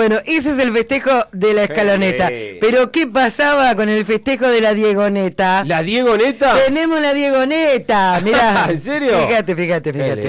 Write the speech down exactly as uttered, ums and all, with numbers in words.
Bueno, ese es el festejo de la escaloneta. Sí. Pero ¿qué pasaba con el festejo de la Diegoneta? ¿La Diegoneta? Tenemos la Diegoneta, mirá. ¿En serio? Fíjate, fíjate, fíjate.